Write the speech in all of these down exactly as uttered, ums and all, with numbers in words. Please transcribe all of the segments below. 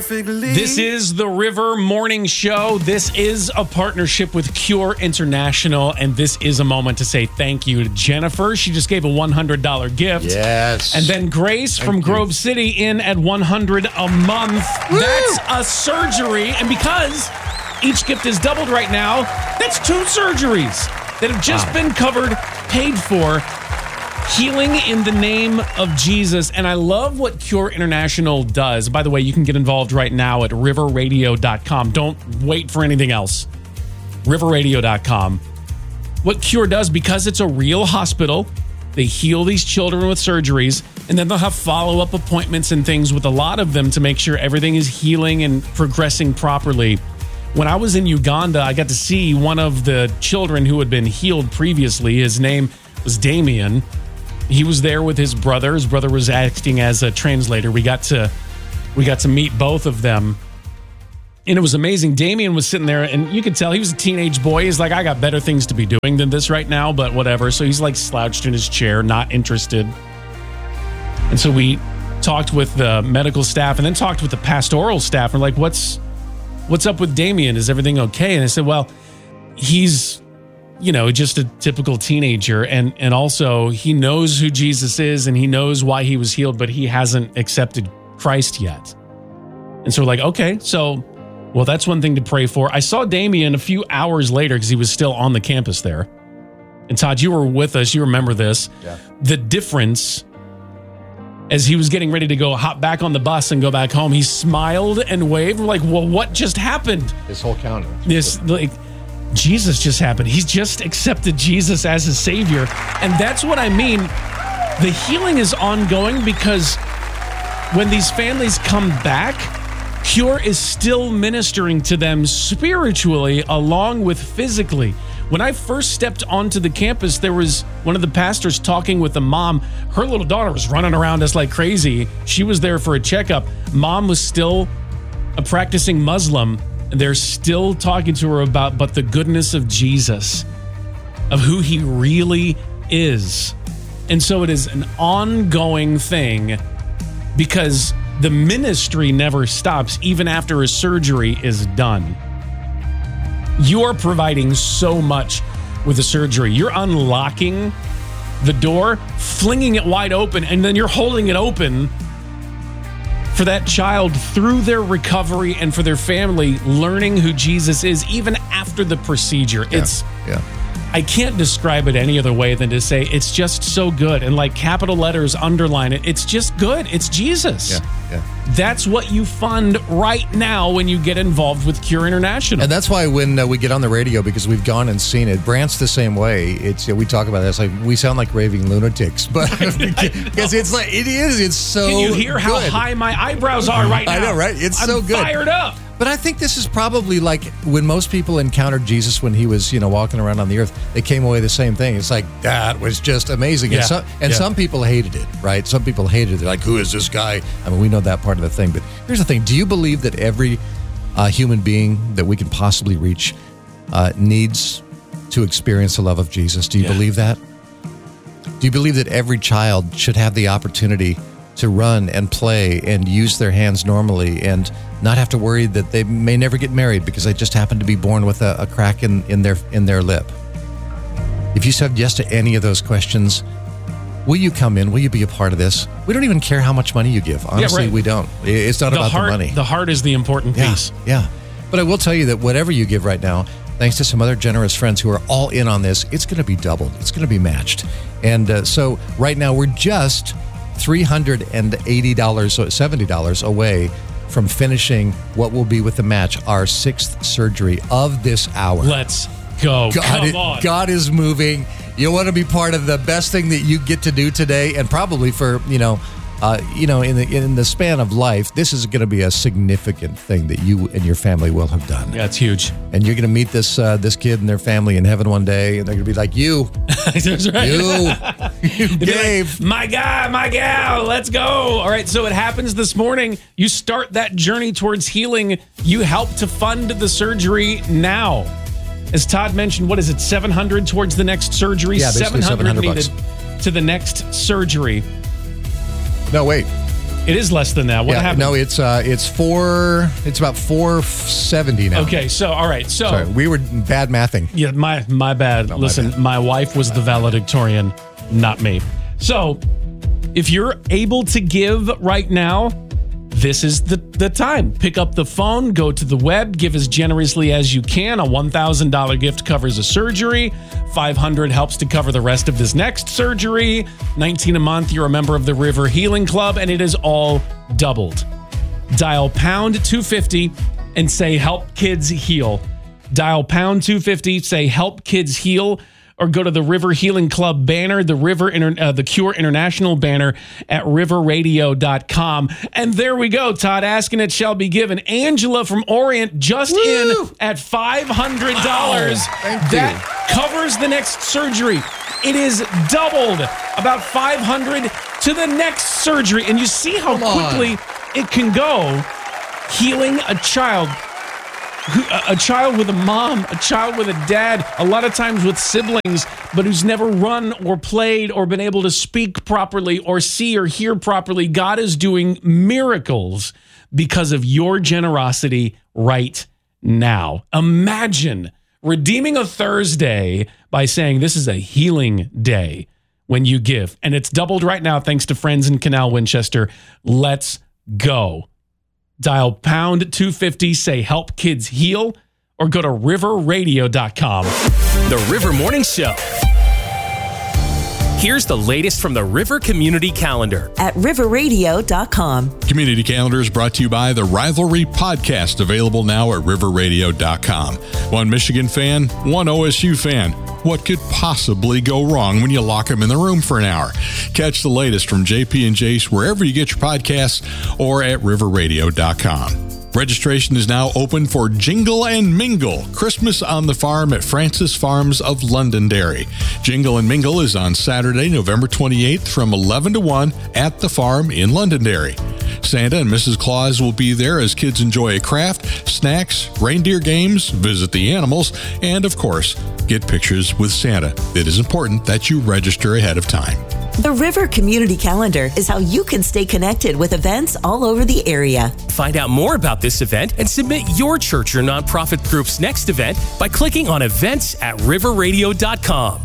This is the River Morning Show. This is a partnership with Cure International, and this is a moment to say thank you to Jennifer. She just gave a one hundred dollars gift. Yes. And then Grace Thank from you. Grove City in at one hundred dollars a month. Woo! That's a surgery, and because each gift is doubled right now, that's two surgeries that have just Wow. been covered, paid for. Healing in the name of Jesus. And I love what Cure International does. By the way, you can get involved right now at river radio dot com. Don't wait for anything else. river radio dot com. What Cure does, because it's a real hospital, they heal these children with surgeries, and then they'll have follow-up appointments and things with a lot of them to make sure everything is healing and progressing properly. When I was in Uganda, I got to see one of the children who had been healed previously. His name was Damien. He was there with his brother. His brother was acting as a translator. We got to we got to meet both of them. And it was amazing. Damien was sitting there, and you could tell he was a teenage boy. He's like, I got better things to be doing than this right now, but whatever. So he's like slouched in his chair, not interested. And so we talked with the medical staff and then talked with the pastoral staff. We're like, what's what's up with Damien? Is everything okay? And they said, well, he's... you know, just a typical teenager. And and also he knows who Jesus is and he knows why he was healed, but he hasn't accepted Christ yet. And so we're like, okay, so, well, that's one thing to pray for. I saw Damien a few hours later because he was still on the campus there. And Todd, you were with us. You remember this. Yeah. The difference as he was getting ready to go hop back on the bus and go back home, he smiled and waved. We're like, well, what just happened? His whole countenance. This, like... Jesus just happened. He's just accepted Jesus as his Savior. And that's what I mean. The healing is ongoing because when these families come back, Cure is still ministering to them spiritually along with physically. When I first stepped onto the campus, there was one of the pastors talking with the mom. Her little daughter was running around us like crazy. She was there for a checkup. Mom was still a practicing Muslim. They're still talking to her about, but the goodness of Jesus, of who he really is. And so it is an ongoing thing because the ministry never stops, even after a surgery is done. You are providing so much with the surgery. You're unlocking the door, flinging it wide open, and then you're holding it open for that child through their recovery and for their family learning who Jesus is even after the procedure. Yeah, it's yeah. I can't describe it any other way than to say it's just so good. And like capital letters underline it. It's just good. It's Jesus. Yeah, yeah. That's what you fund right now when you get involved with Cure International. And that's why when uh, we get on the radio, because we've gone and seen it, Brant's the same way. It's uh, we talk about this like we sound like raving lunatics, but because it's like it is. It's so. Can you hear how good. high my eyebrows are right now? I know, right? It's I'm so good. Fired up. But I think this is probably like when most people encountered Jesus when he was, you know, walking around on the earth, they came away the same thing. It's like, that was just amazing. Yeah. And, some, and Yeah. some people hated it, right? Some people hated it. They're like, who is this guy? I mean, we know that part of the thing. But here's the thing. Do you believe that every uh, human being that we can possibly reach uh, needs to experience the love of Jesus? Do you Yeah. believe that? Do you believe that every child should have the opportunity to run and play and use their hands normally and not have to worry that they may never get married because they just happen to be born with a, a crack in, in their in their lip? If you said yes to any of those questions, will you come in? Will you be a part of this? We don't even care how much money you give. Honestly, right. we don't. It's not The about heart, the money. the heart is the important yeah, piece. yeah. But I will tell you that whatever you give right now, thanks to some other generous friends who are all in on this, it's going to be doubled. It's going to be matched. And uh, so right now we're just three hundred eighty dollars, so seventy dollars away from finishing what will be with the match, our sixth surgery of this hour. Let's go. God, Come it- on. God is moving. You want to be part of the best thing that you get to do today, and probably for, you know, uh, you know, in the in the span of life, this is going to be a significant thing that you and your family will have done. Yeah, it's huge. And you're going to meet this uh, this kid and their family in heaven one day, and they're going to be like, you, That's right. you, you They'd be like, gave. my guy, my gal, let's go. All right, so it happens this morning. You start that journey towards healing. You help to fund the surgery now. As Todd mentioned, what is it, seven hundred towards the next surgery? Yeah, basically seven hundred needed to the next surgery. No, wait. It is less than that. What yeah, happened? No, it's uh, it's four. It's about four seventy now. Okay, so all right, so Sorry, we were bad mathing. Yeah, my my bad. No, my Listen, bad. my wife was the valedictorian, not me. So, if you're able to give right now, this is the, the time. Pick up the phone, go to the web, give as generously as you can. A one thousand dollars gift covers a surgery. five hundred dollars helps to cover the rest of this next surgery. nineteen dollars a month, you're a member of the River Healing Club, and it is all doubled. Dial pound two fifty and say help kids heal. Dial pound two fifty, say help kids heal, or go to the River Healing Club banner, the River Inter- uh, the Cure International banner at river radio dot com. And there we go. Todd, asking it shall be given. Angela from Orient just Woo! in at five hundred dollars. Wow. Thank that you. covers the next surgery. It is doubled, about five hundred dollars to the next surgery. And you see how Come on. quickly it can go healing a child. A child with a mom, a child with a dad, a lot of times with siblings, but who's never run or played or been able to speak properly or see or hear properly. God is doing miracles because of your generosity right now. Imagine redeeming a Thursday by saying this is a healing day when you give. And it's doubled right now thanks to friends in Canal Winchester. Let's go. Dial pound two fifty, say help kids heal, or go to river radio dot com. The River Morning Show. Here's the latest from the River Community Calendar at river radio dot com. Community Calendar is brought to you by the Rivalry Podcast, available now at river radio dot com. One Michigan fan, one O S U fan. What could possibly go wrong when you lock them in the room for an hour? Catch the latest from J P and Jace wherever you get your podcasts or at river radio dot com. Registration is now open for Jingle and Mingle, Christmas on the Farm at Francis Farms of Londonderry. Jingle and Mingle is on Saturday, November twenty-eighth from eleven to one at the farm in Londonderry. Santa and Missus Claus will be there as kids enjoy a craft, snacks, reindeer games, visit the animals, and of course, get pictures with Santa. It is important that you register ahead of time. The River Community Calendar is how you can stay connected with events all over the area. Find out more about this event and submit your church or nonprofit group's next event by clicking on events at river radio dot com.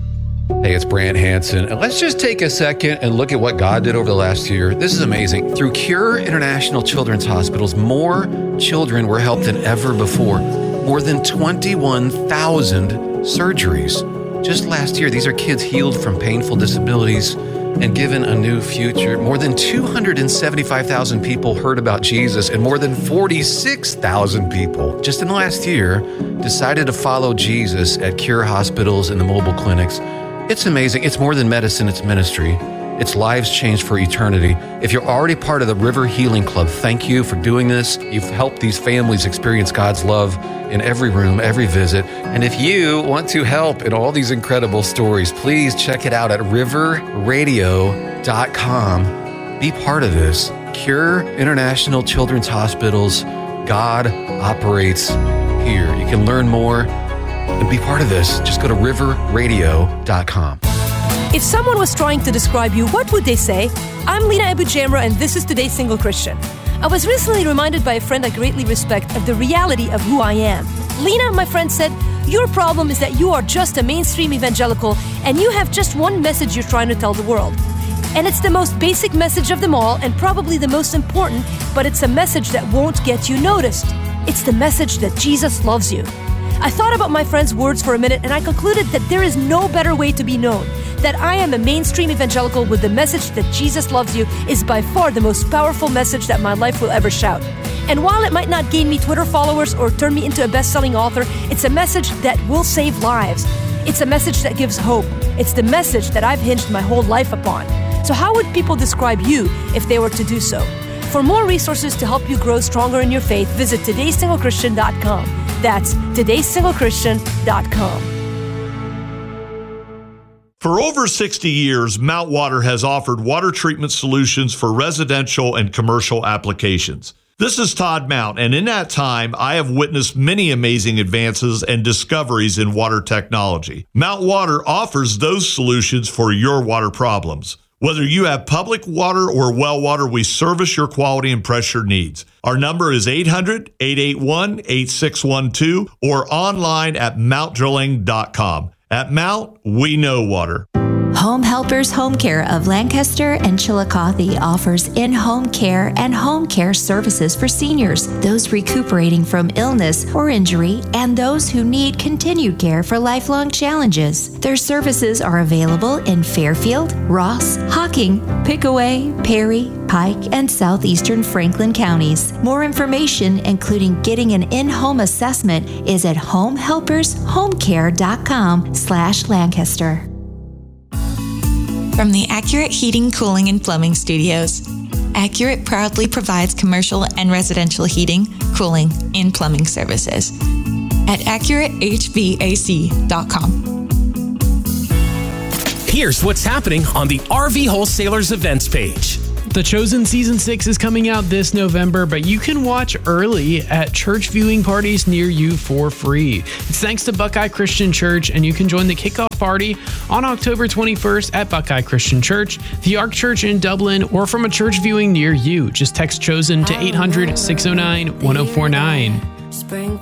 Hey, it's Brant Hansen, and let's just take a second and look at what God did over the last year. This is amazing. Through Cure International Children's Hospitals, more children were helped than ever before. More than twenty-one thousand surgeries. Just last year, these are kids healed from painful disabilities and given a new future. More than two hundred seventy-five thousand people heard about Jesus, and more than forty-six thousand people just in the last year decided to follow Jesus at Cure hospitals and the mobile clinics. It's amazing. It's more than medicine, it's ministry. It's lives changed for eternity. If you're already part of the River Healing Club, thank you for doing this. You've helped these families experience God's love in every room, every visit. And if you want to help in all these incredible stories, please check it out at river radio dot com. Be part of this. Cure International Children's Hospitals. God operates here. You can learn more and be part of this. Just go to river radio dot com. If someone was trying to describe you, what would they say? I'm Lena Abu-Jamra, and this is Today's Single Christian. I was recently reminded by a friend I greatly respect of the reality of who I am. Lena, my friend, said, your problem is that you are just a mainstream evangelical, and you have just one message you're trying to tell the world. And it's the most basic message of them all, and probably the most important, but it's a message that won't get you noticed. It's the message that Jesus loves you. I thought about my friend's words for a minute, and I concluded that there is no better way to be known. That I am a mainstream evangelical with the message that Jesus loves you is by far the most powerful message that my life will ever shout. And while it might not gain me Twitter followers or turn me into a best-selling author, it's a message that will save lives. It's a message that gives hope. It's the message that I've hinged my whole life upon. So how would people describe you if they were to do so? For more resources to help you grow stronger in your faith, visit todays single christian dot com. That's todays single christian dot com. For over sixty years, Mount Water has offered water treatment solutions for residential and commercial applications. This is Todd Mount, and in that time, I have witnessed many amazing advances and discoveries in water technology. Mount Water offers those solutions for your water problems. Whether you have public water or well water, we service your quality and pressure needs. Our number is eight hundred, eight eight one, eight six one two or online at mount drilling dot com. At Mount, we know water. Home Helpers Home Care of Lancaster and Chillicothe offers in-home care and home care services for seniors, those recuperating from illness or injury, and those who need continued care for lifelong challenges. Their services are available in Fairfield, Ross, Hocking, Pickaway, Perry, Pike, and southeastern Franklin counties. More information, including getting an in-home assessment, is at homehelpershomecare.com slash Lancaster. From the Accurate Heating, Cooling, and Plumbing Studios, Accurate proudly provides commercial and residential heating, cooling, and plumbing services at accurate h v a c dot com. Here's what's happening on the R V Wholesalers events page. The Chosen Season six is coming out this November, but you can watch early at church viewing parties near you for free. It's thanks to Buckeye Christian Church, and you can join the kickoff party on October twenty-first at Buckeye Christian Church, the Ark Church in Dublin, or from a church viewing near you. Just text CHOSEN to eight hundred, six oh nine, one oh four nine.